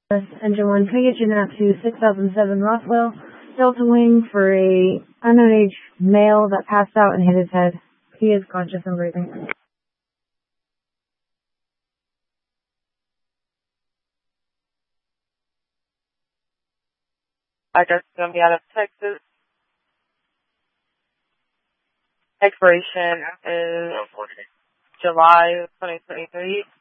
Engine 1, can I get you now to 6007 Roswell, Delta Wing for a unknown age male that passed out and hit his head. He is conscious and breathing. Address is going to be out of Texas. Expiration is July 2023.